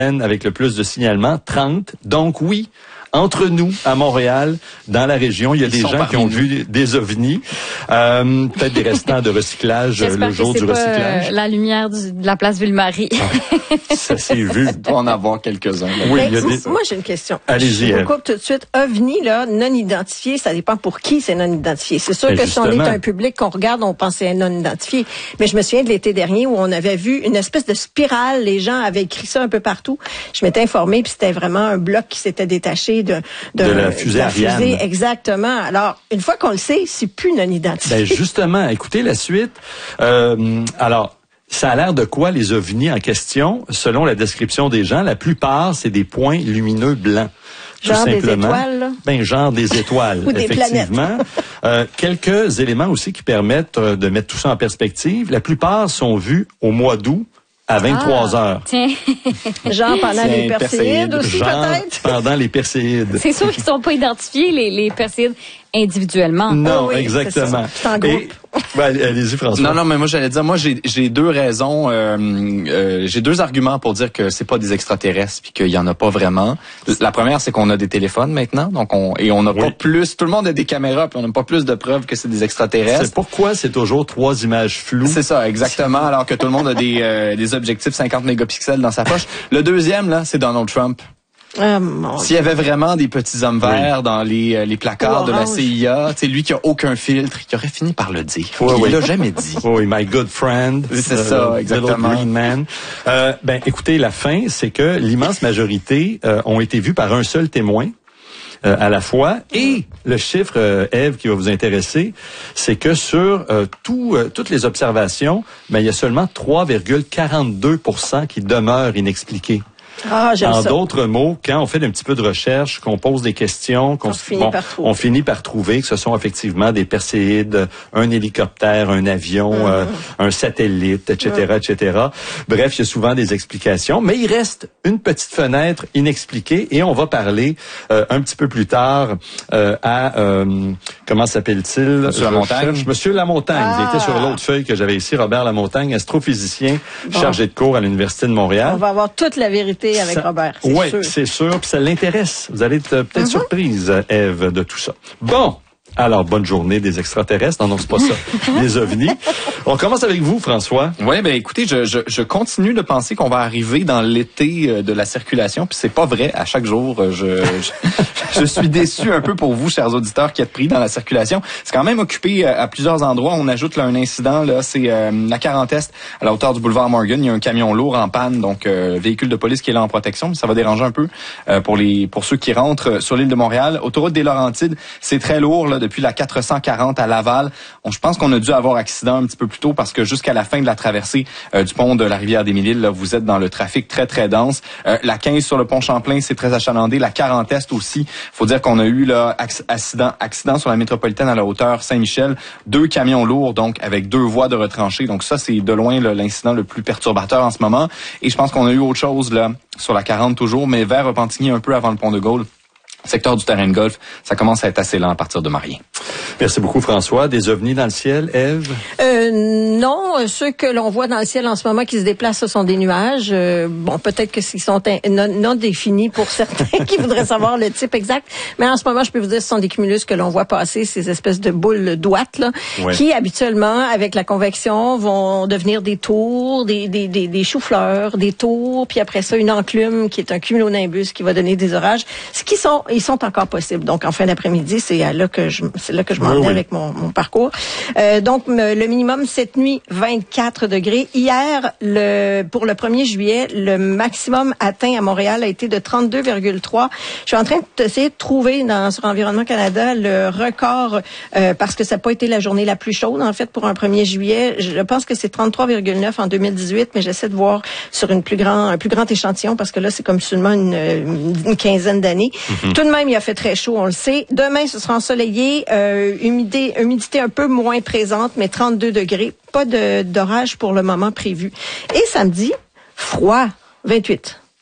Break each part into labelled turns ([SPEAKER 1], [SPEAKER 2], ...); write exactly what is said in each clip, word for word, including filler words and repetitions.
[SPEAKER 1] avec le plus de signalements, trente. Donc oui, entre nous, à Montréal, dans la région, il y a Ils des gens qui ont nous. vu des ovnis, euh, peut-être des restants de recyclage le jour du
[SPEAKER 2] pas
[SPEAKER 1] recyclage.
[SPEAKER 2] Euh, la lumière du, de la place Ville-Marie.
[SPEAKER 1] Ah, ça s'est vu.
[SPEAKER 3] Il doit en avoir quelques-uns.
[SPEAKER 4] Oui, il y a des... Moi, j'ai une question.
[SPEAKER 1] Allez-y.
[SPEAKER 4] Je vous coupe tout de suite. OVNI, là, non identifié, ça dépend pour qui c'est non identifié. C'est sûr ben que justement. Si on est un public qu'on regarde, on pense que c'est non identifié. Mais je me souviens de l'été dernier où on avait vu une espèce de spirale. Les gens avaient écrit ça un peu partout. Je m'étais informée, puis c'était vraiment un bloc qui s'était détaché de, de,
[SPEAKER 1] de la fusée,
[SPEAKER 4] de la
[SPEAKER 1] Ariane.
[SPEAKER 4] fusée. Exactement. Alors, une fois qu'on le sait, c'est plus non identifié.
[SPEAKER 1] Ben justement, écoutez la suite. Euh, alors, ça a l'air de quoi les ovnis en question? Selon la description des gens, la plupart, c'est des points lumineux blancs.
[SPEAKER 4] Genre
[SPEAKER 1] tout simplement.
[SPEAKER 4] Des étoiles, là?
[SPEAKER 1] Ben, genre des étoiles,
[SPEAKER 4] Ou des
[SPEAKER 1] effectivement. euh, quelques éléments aussi qui permettent euh, de mettre tout ça en perspective. La plupart sont vus au mois d'août à vingt-trois
[SPEAKER 2] ah,
[SPEAKER 1] heures.
[SPEAKER 2] Tiens.
[SPEAKER 4] Genre pendant les perséides aussi,
[SPEAKER 1] Genre
[SPEAKER 4] peut-être?
[SPEAKER 1] pendant les perséides.
[SPEAKER 2] C'est sûr qu'ils ne sont pas identifiés, les, les perséides, individuellement.
[SPEAKER 1] Non,
[SPEAKER 4] oh oui,
[SPEAKER 1] exactement.
[SPEAKER 4] C'est en groupe.
[SPEAKER 1] Et, ben, allez-y, François.
[SPEAKER 3] Non, non, mais moi, j'allais dire, moi, j'ai, j'ai deux raisons, euh, euh, j'ai deux arguments pour dire que c'est pas des extraterrestres puis qu'il y en a pas vraiment. La première, c'est qu'on a des téléphones maintenant, donc on, et on n'a oui. pas plus, tout le monde a des caméras puis on n'a pas plus de preuves que c'est des extraterrestres.
[SPEAKER 1] C'est pourquoi c'est toujours trois images floues.
[SPEAKER 3] C'est ça, exactement, alors que tout le monde a des, euh, des objectifs cinquante mégapixels dans sa poche. Le deuxième, là, c'est Donald Trump.
[SPEAKER 4] Ah, mon
[SPEAKER 3] S'il y avait vraiment des petits hommes verts oui. dans les, les placards de la C I A, c'est lui qui a aucun filtre, qui aurait fini par le dire.
[SPEAKER 1] Oui,
[SPEAKER 3] il
[SPEAKER 1] oui.
[SPEAKER 3] l'a jamais dit.
[SPEAKER 1] Oui, my good friend.
[SPEAKER 3] Oui, c'est uh, ça, exactement.
[SPEAKER 1] Little green man. Euh, ben, écoutez, la fin, c'est que l'immense majorité euh, ont été vus par un seul témoin. Euh, à la fois. Et le chiffre, euh, Ève, qui va vous intéresser, c'est que sur euh, tout, euh, toutes les observations, ben, il y a seulement trois virgule quarante-deux pour cent qui demeurent inexpliqués.
[SPEAKER 4] Ah, j'aime
[SPEAKER 1] en
[SPEAKER 4] ça.
[SPEAKER 1] d'autres mots, quand on fait un petit peu de recherche, qu'on pose des questions, qu'on
[SPEAKER 4] on, finit
[SPEAKER 1] bon,
[SPEAKER 4] par trouver.
[SPEAKER 1] on finit par trouver que ce sont effectivement des perséides, un hélicoptère, un avion, mmh. euh, un satellite, et cetera, mmh. et cetera. Bref, il y a souvent des explications, mais il reste une petite fenêtre inexpliquée et on va parler euh, un petit peu plus tard euh, à euh, comment s'appelle-t-il?
[SPEAKER 3] Monsieur Lamontagne.
[SPEAKER 1] Monsieur Lamontagne.
[SPEAKER 4] Ah.
[SPEAKER 1] Il était sur l'autre feuille que j'avais ici, Robert Lamontagne, astrophysicien, bon. chargé de cours à l'Université de Montréal.
[SPEAKER 4] On va avoir toute la vérité avec ça, Robert.
[SPEAKER 1] Oui, c'est sûr. Puis ça l'intéresse. Vous allez être peut-être mm-hmm. surprise, Ève, de tout ça. Bon. Alors, bonne journée des extraterrestres. Non, non, c'est pas ça. Les ovnis. On commence avec vous, François.
[SPEAKER 3] Oui, ben écoutez, je, je, je continue de penser qu'on va arriver dans l'été de la circulation, puis c'est pas vrai. À chaque jour, je, je, je suis déçu un peu pour vous, chers auditeurs, qui êtes pris dans la circulation. C'est quand même occupé à plusieurs endroits. On ajoute là un incident, là, c'est euh, la quarante Est, à la hauteur du boulevard Morgan. Il y a un camion lourd en panne, donc euh, véhicule de police qui est là en protection, mais ça va déranger un peu euh, pour les pour ceux qui rentrent sur l'île de Montréal. Autoroute des Laurentides, c'est très lourd là. Depuis la quatre cent quarante à Laval. On, je pense qu'on a dû avoir accident un petit peu plus tôt parce que jusqu'à la fin de la traversée euh, du pont de la rivière des Mille-Îles, là, vous êtes dans le trafic très, très dense. Euh, la quinze sur le pont Champlain, c'est très achalandé. La quarante Est aussi. Faut dire qu'on a eu là, accident, accident sur la métropolitaine à la hauteur Saint-Michel. Deux camions lourds, donc avec deux voies de retranchée. Donc ça, c'est de loin là, l'incident le plus perturbateur en ce moment. Et je pense qu'on a eu autre chose là sur la quarante toujours, mais vers Repentigny un peu avant le pont de Gaulle. Secteur du terrain de golf, ça commence à être assez lent à partir de Marien.
[SPEAKER 1] Merci beaucoup, François. Des ovnis dans le ciel, Ève?
[SPEAKER 4] Euh, non, ceux que l'on voit dans le ciel en ce moment qui se déplacent, ce sont des nuages. Euh, bon, peut-être que s'ils sont in, non, non définis pour certains qui voudraient savoir le type exact. Mais en ce moment, je peux vous dire, ce sont des cumulus que l'on voit passer, ces espèces de boules droites là, ouais. qui habituellement, avec la convection, vont devenir des tours, des, des, des, des choux-fleurs, des tours, puis après ça, une enclume qui est un cumulonimbus qui va donner des orages. Ce qui sont ils sont encore possibles. Donc, en fin d'après-midi, c'est là que je, c'est là que je m'en vais oui, oui. avec mon, mon parcours. Euh, donc, le minimum cette nuit, vingt-quatre degrés. Hier, le, pour le premier juillet, le maximum atteint à Montréal a été de trente-deux virgule trois. Je suis en train d'essayer de trouver dans, sur Environnement Canada le record, euh, parce que ça n'a pas été la journée la plus chaude, en fait, pour un premier juillet. Je pense que c'est trente-trois virgule neuf en deux mille dix-huit, mais j'essaie de voir sur une plus grand, un plus grand échantillon, parce que là, c'est comme seulement une, une quinzaine d'années. Mm-hmm. Tout de même, il a fait très chaud, on le sait. Demain, ce sera ensoleillé, euh, humidité, humidité un peu moins présente, mais trente-deux degrés. Pas de, d'orage pour le moment prévu. Et samedi, froid, vingt-huit.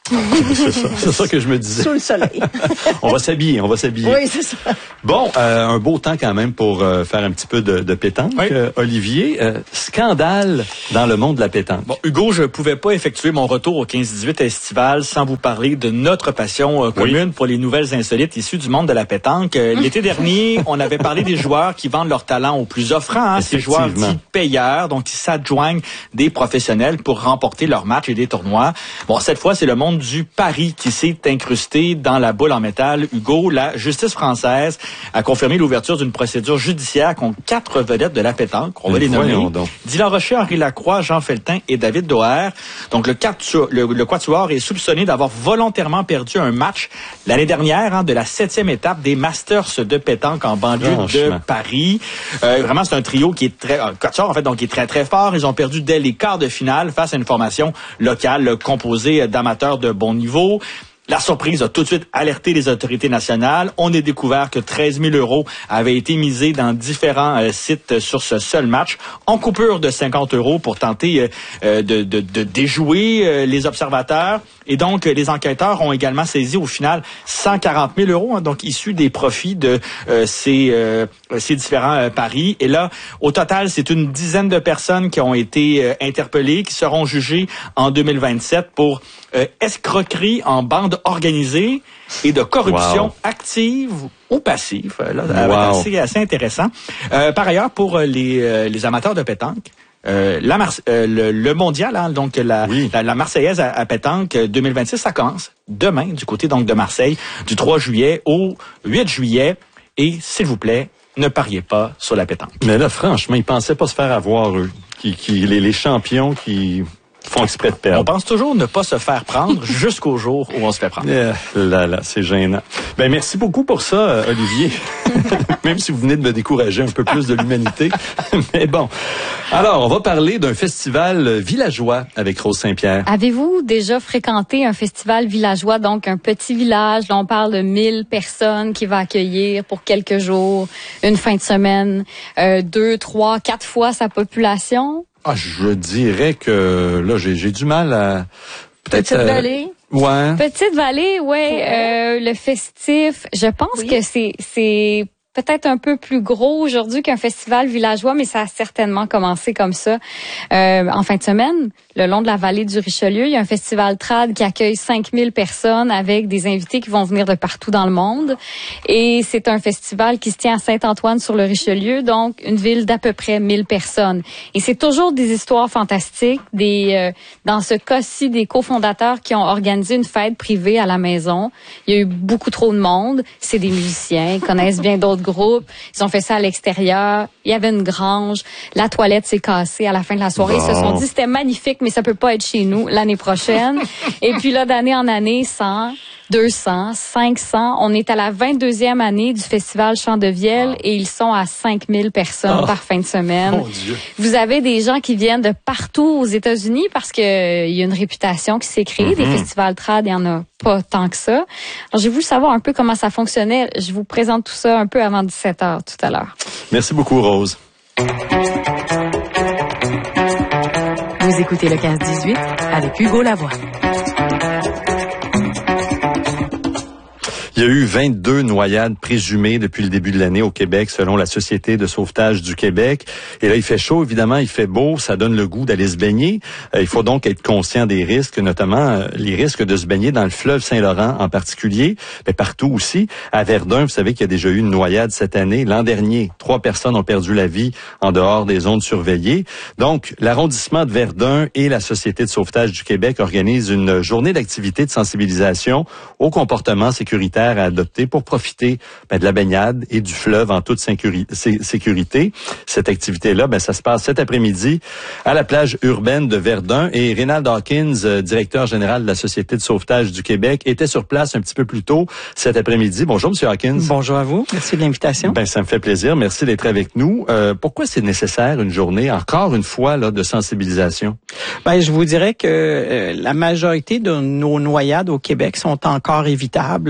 [SPEAKER 1] C'est ça, c'est ça que je me disais.
[SPEAKER 4] Sous le soleil.
[SPEAKER 1] On va s'habiller, on va s'habiller.
[SPEAKER 4] Oui, c'est ça.
[SPEAKER 1] Bon, euh, un beau temps quand même pour euh, faire un petit peu de, de pétanque.
[SPEAKER 5] Oui.
[SPEAKER 1] Euh, Olivier, euh, scandale dans le monde de la pétanque.
[SPEAKER 5] Bon, Hugo, je pouvais pas effectuer mon retour au quinze dix-huit estival sans vous parler de notre passion euh, commune oui. pour les nouvelles insolites issues du monde de la pétanque. Euh, l'été dernier, on avait parlé des joueurs qui vendent leur talent au plus offrant, hein, ces joueurs dits payeurs, donc qui s'adjoignent des professionnels pour remporter leurs matchs et des tournois. Bon, cette fois, c'est le monde du pari qui s'est incrusté dans la boule en métal. Hugo, la justice française a confirmé l'ouverture d'une procédure judiciaire contre quatre vedettes de la pétanque. On va les nommer. Dylan Rocher, Henri Lacroix, Jean Feltin et David Doher. Donc, le, le, le quatuor est soupçonné d'avoir volontairement perdu un match l'année dernière hein, de la septième étape des Masters de pétanque en banlieue de Paris. Euh, vraiment, c'est un trio qui est très... Un quatuor, en fait, donc qui est très, très fort. Ils ont perdu dès les quarts de finale face à une formation locale composée d'amateurs de bon niveau. La surprise a tout de suite alerté les autorités nationales. On a découvert que treize mille euros avaient été misés dans différents euh, sites sur ce seul match, en coupure de cinquante euros pour tenter euh, de, de, de déjouer euh, les observateurs. Et donc, les enquêteurs ont également saisi au final cent quarante mille euros, hein, donc issus des profits de euh, ces, euh, ces différents euh, paris. Et là, au total, c'est une dizaine de personnes qui ont été euh, interpellées, qui seront jugées en deux mille vingt-sept pour euh, escroquerie en bande organisée et de corruption wow. active ou passive. Là, wow. assez, assez intéressant. Euh, par ailleurs, pour les, euh, les amateurs de pétanque, Euh, la Mar- euh, le, le mondial, hein, donc la, oui. la, la Marseillaise à, à pétanque deux mille vingt-six, ça commence demain du côté donc de Marseille, du trois juillet au huit juillet. Et s'il vous plaît, ne pariez pas sur la pétanque.
[SPEAKER 1] Mais là, franchement, ils pensaient pas se faire avoir, eux. Qui, qui, les, les champions qui font exprès de perdre.
[SPEAKER 5] On pense toujours ne pas se faire prendre jusqu'au jour où on se fait prendre.
[SPEAKER 1] Euh, là, là, c'est gênant. Ben, merci beaucoup pour ça, Olivier. Même si vous venez de me décourager un peu plus de l'humanité. Mais bon. Alors, on va parler d'un festival villageois avec Rose Saint-Pierre.
[SPEAKER 2] Avez-vous déjà fréquenté un festival villageois, donc un petit village, là on parle de mille personnes qui va accueillir pour quelques jours, une fin de semaine, euh, deux, trois, quatre fois sa population?
[SPEAKER 1] Ah, je dirais que là, j'ai, j'ai du mal à...
[SPEAKER 4] Peut-être Petite Vallée?
[SPEAKER 1] Ouais.
[SPEAKER 2] Petite Vallée, ouais. ouais. Euh, le festif, je pense oui. que c'est... c'est peut-être un peu plus gros aujourd'hui qu'un festival villageois, mais ça a certainement commencé comme ça. Euh, en fin de semaine, le long de la vallée du Richelieu, il y a un festival trad qui accueille cinq mille personnes avec des invités qui vont venir de partout dans le monde. Et c'est un festival qui se tient à Saint-Antoine-sur-le-Richelieu, donc une ville d'à peu près mille personnes. Et c'est toujours des histoires fantastiques, des euh, dans ce cas-ci, des cofondateurs qui ont organisé une fête privée à la maison. Il y a eu beaucoup trop de monde. C'est des musiciens, ils connaissent bien d'autres groupes. Ils ont fait ça à l'extérieur. Il y avait une grange. La toilette s'est cassée à la fin de la soirée. Bon. Ils se sont dit c'était magnifique, mais ça peut pas être chez nous l'année prochaine. Et puis là, d'année en année, cent, deux cents, cinq cents. On est à la vingt-deuxième année du festival Chant de Vielle ah. et ils sont à cinq mille personnes oh. par fin de semaine.
[SPEAKER 1] Mon Dieu.
[SPEAKER 2] Vous avez des gens qui viennent de partout aux États-Unis parce que euh, il y a une réputation qui s'est créée. Mm-hmm. Des festivals trad, il y en a pas tant que ça. Alors, j'ai voulu savoir un peu comment ça fonctionnait. Je vous présente tout ça un peu avant dix-sept heures tout à l'heure.
[SPEAKER 1] Merci beaucoup, Rose.
[SPEAKER 6] Vous écoutez le quinze dix-huit avec Hugo Lavoie.
[SPEAKER 1] Il y a eu vingt-deux noyades présumées depuis le début de l'année au Québec, selon la Société de sauvetage du Québec. Et là, il fait chaud, évidemment, il fait beau, ça donne le goût d'aller se baigner. Euh, il faut donc être conscient des risques, notamment euh, les risques de se baigner dans le fleuve Saint-Laurent en particulier, mais partout aussi. À Verdun, vous savez qu'il y a déjà eu une noyade cette année. L'an dernier, trois personnes ont perdu la vie en dehors des zones surveillées. Donc, l'arrondissement de Verdun et la Société de sauvetage du Québec organisent une journée d'activité de sensibilisation au comportement sécuritaire à adopter pour profiter ben, de la baignade et du fleuve en toute sécurité. Cette activité-là, ben, ça se passe cet après-midi à la plage urbaine de Verdun. Et Rénald Hawkins, directeur général de la Société de sauvetage du Québec, était sur place un petit peu plus tôt cet après-midi. Bonjour, Monsieur Hawkins.
[SPEAKER 7] Bonjour à vous. Merci de l'invitation.
[SPEAKER 1] Ben, ça me fait plaisir. Merci d'être avec nous. Euh, pourquoi c'est nécessaire une journée, encore une fois, là, de sensibilisation?
[SPEAKER 7] Ben, je vous dirais que euh, la majorité de nos noyades au Québec sont encore évitables.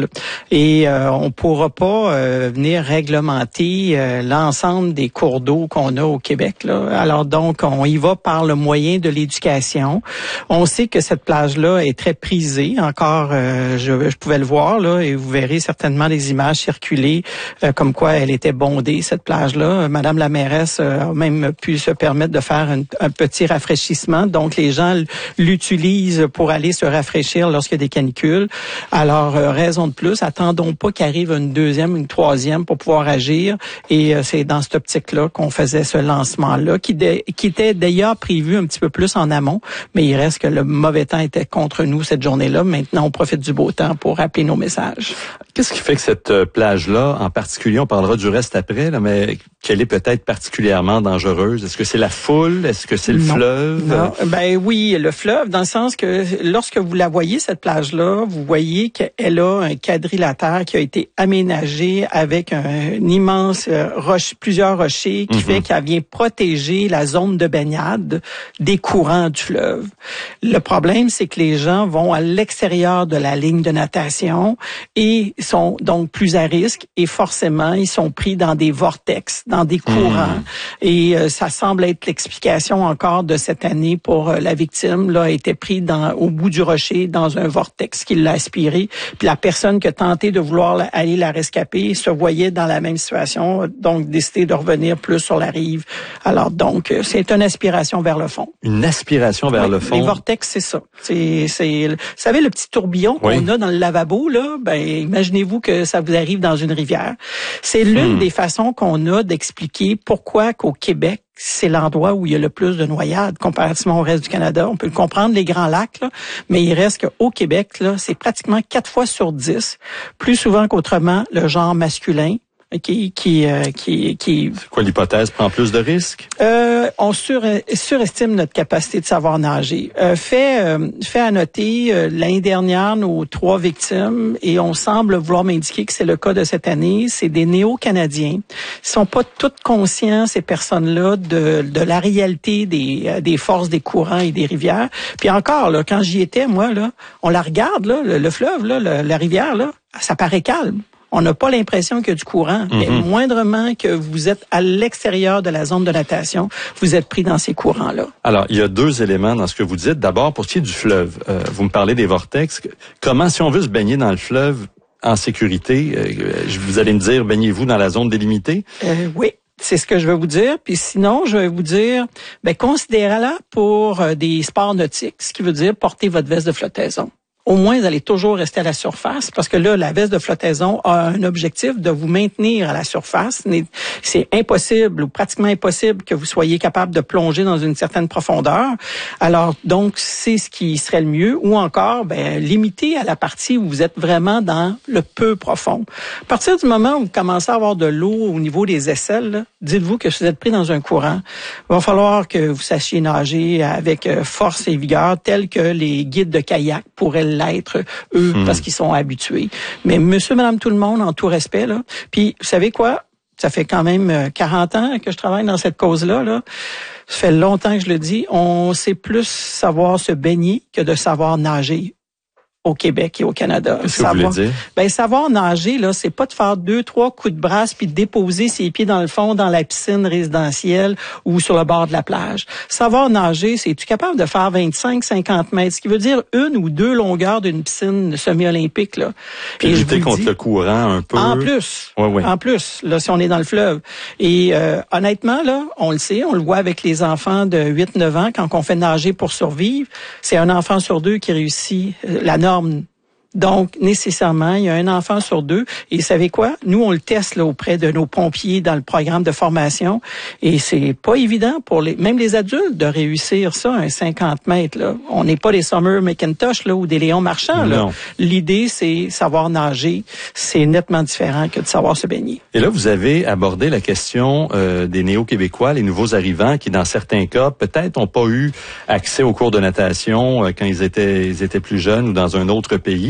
[SPEAKER 7] Et euh, on pourra pas euh, venir réglementer euh, l'ensemble des cours d'eau qu'on a au Québec, là. Alors donc, on y va par le moyen de l'éducation. On sait que cette plage-là est très prisée. Encore, euh, je, je pouvais le voir, là, et vous verrez certainement les images circuler euh, comme quoi elle était bondée, cette plage-là. Madame la mairesse a même pu se permettre de faire un, un petit rafraîchissement. Donc, les gens l'utilisent pour aller se rafraîchir lorsqu'il y a des canicules. Alors, euh, raison de plus, attendons pas qu'arrive une deuxième, une troisième pour pouvoir agir. Et euh, c'est dans cette optique-là qu'on faisait ce lancement-là, qui, de, qui était d'ailleurs prévu un petit peu plus en amont, mais il reste que le mauvais temps était contre nous cette journée-là. Maintenant, on profite du beau temps pour rappeler nos messages.
[SPEAKER 1] Qu'est-ce qui fait que cette plage-là, en particulier, on parlera du reste après, là, mais qu'elle est peut-être particulièrement dangereuse? Est-ce que c'est la foule? Est-ce que c'est le
[SPEAKER 7] non,
[SPEAKER 1] fleuve?
[SPEAKER 7] Non. Ben oui, le fleuve, dans le sens que lorsque vous la voyez, cette plage-là, vous voyez qu'elle a un quadrilatère qui a été aménagé avec un, un immense roche, plusieurs rochers, qui mm-hmm. fait qu'elle vient protéger la zone de baignade des courants du fleuve. Le problème, c'est que les gens vont à l'extérieur de la ligne de natation et sont donc plus à risque et forcément, ils sont pris dans des vortex, dans des courants. Mmh. Et euh, ça semble être l'explication encore de cette année pour euh, la victime. Là, a été pris dans, au bout du rocher dans un vortex qui l'a aspiré. Puis la personne qui a tenté de vouloir la, aller la rescaper se voyait dans la même situation, donc décidé de revenir plus sur la rive. Alors donc, c'est une aspiration vers le fond.
[SPEAKER 1] Une aspiration vers
[SPEAKER 7] oui,
[SPEAKER 1] le fond.
[SPEAKER 7] Les vortex, c'est ça. C'est, c'est, vous savez, le petit tourbillon qu'on oui. a dans le lavabo, là, ben, imaginez-vous que ça vous arrive dans une rivière. C'est l'une hmm. des façons qu'on a d'expliquer pourquoi qu'au Québec, c'est l'endroit où il y a le plus de noyades comparativement au reste du Canada. On peut le comprendre, les grands lacs, là, mais il reste qu'au Québec, là, c'est pratiquement quatre fois sur dix, plus souvent qu'autrement, le genre masculin. Qui, qui, euh, qui, qui.
[SPEAKER 1] C'est quoi l'hypothèse? Prend plus de risques?
[SPEAKER 7] Euh, on sur, surestime notre capacité de savoir nager. Euh, fait, euh, fait à noter, euh, l'année dernière, nos trois victimes, et on semble vouloir m'indiquer que c'est le cas de cette année, c'est des néo-Canadiens. Ils sont pas toutes conscients, ces personnes-là, de, de la réalité des, des forces des courants et des rivières. Puis encore, là, quand j'y étais, moi, là, on la regarde, là, le, le fleuve, là, le, la rivière, là, ça paraît calme. On n'a pas l'impression qu'il y a du courant. Mm-hmm. Mais moindrement que vous êtes à l'extérieur de la zone de natation, vous êtes pris dans ces courants-là. Alors,
[SPEAKER 1] il y a deux éléments dans ce que vous dites. D'abord, pour ce qui est du fleuve, euh, vous me parlez des vortex. Comment, si on veut se baigner dans le fleuve en sécurité, euh, vous allez me dire, baignez-vous dans la zone délimitée? Euh,
[SPEAKER 7] oui. C'est ce que je vais vous dire. Puis sinon, je vais vous dire, ben, considérez-la pour euh, des sports nautiques, ce qui veut dire porter votre veste de flottaison. Au moins, vous allez toujours rester à la surface parce que là, la veste de flottaison a un objectif de vous maintenir à la surface. C'est impossible ou pratiquement impossible que vous soyez capable de plonger dans une certaine profondeur. Alors, donc, c'est ce qui serait le mieux. Ou encore, ben, limiter à la partie où vous êtes vraiment dans le peu profond. À partir du moment où vous commencez à avoir de l'eau au niveau des aisselles, dites-vous que si vous êtes pris dans un courant, il va falloir que vous sachiez nager avec force et vigueur, tel que les guides de kayak pourraient l'être, eux, mmh. parce qu'ils sont habitués. Mais monsieur, madame, tout le monde, en tout respect, là. Puis, vous savez quoi? Ça fait quand même quarante ans que je travaille dans cette cause-là, là. Ça fait longtemps que je le dis. On sait plus savoir se baigner que de savoir nager au Québec et au Canada.
[SPEAKER 1] Qu'est-ce que vous voulez dire?
[SPEAKER 7] Ben, savoir nager, là, c'est pas de faire deux, trois coups de brasse puis de déposer ses pieds dans le fond, dans la piscine résidentielle ou sur le bord de la plage. Savoir nager, c'est tu capable de faire vingt-cinq, cinquante mètres, ce qui veut dire une ou deux longueurs d'une piscine semi-olympique, là.
[SPEAKER 1] Puis et lutter contre dis, le courant un peu.
[SPEAKER 7] En plus.
[SPEAKER 1] Ouais, ouais.
[SPEAKER 7] En plus, là, si on est dans le fleuve. Et, euh, honnêtement, là, on le sait, on le voit avec les enfants de huit neuf ans quand on fait nager pour survivre. C'est un enfant sur deux qui réussit la norme. Donc, nécessairement, il y a un enfant sur deux. Et vous savez quoi? Nous, on le teste là auprès de nos pompiers dans le programme de formation. Et c'est pas évident pour les, même les adultes de réussir ça, un cinquante mètres, là. On n'est pas des Summer McIntosh, là, ou des Léon Marchand, là. L'idée, c'est savoir nager. C'est nettement différent que de savoir se baigner.
[SPEAKER 1] Et là, vous avez abordé la question euh, des néo-québécois, les nouveaux arrivants qui, dans certains cas, peut-être n'ont pas eu accès aux cours de natation euh, quand ils étaient, ils étaient plus jeunes ou dans un autre pays.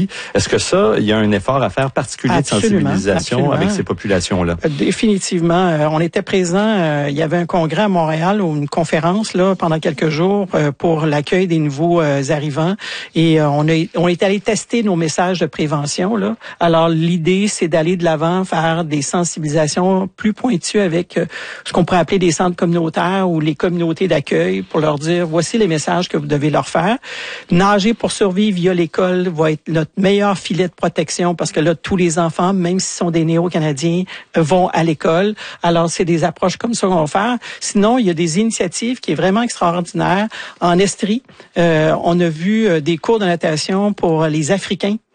[SPEAKER 1] Est-ce que ça, il y a un effort à faire particulier
[SPEAKER 7] Absolument,
[SPEAKER 1] de sensibilisation
[SPEAKER 7] absolument.
[SPEAKER 1] avec ces populations-là?
[SPEAKER 7] Définitivement. Euh, on était présent, euh, il y avait un congrès à Montréal ou une conférence là pendant quelques jours euh, pour l'accueil des nouveaux euh, arrivants et euh, on, a, on est allé tester nos messages de prévention. Là. Alors l'idée, c'est d'aller de l'avant, faire des sensibilisations plus pointues avec euh, ce qu'on pourrait appeler des centres communautaires ou les communautés d'accueil pour leur dire, voici les messages que vous devez leur faire. Nager pour survivre via l'école va être notre meilleur filet de protection parce que là, tous les enfants, même s'ils sont des néo-canadiens, vont à l'école. Alors, c'est des approches comme ça qu'on va faire. Sinon, il y a des initiatives qui est vraiment extraordinaires. En Estrie, euh, on a vu euh, des cours de natation pour les Africains